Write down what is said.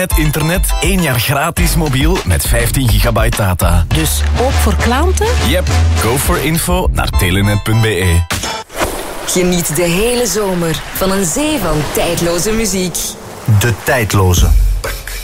Het internet, 1 jaar gratis mobiel met 15 gigabyte data. Dus ook voor klanten? Yep, go for info naar telenet.be. Geniet de hele zomer van een zee van tijdloze muziek. De tijdloze.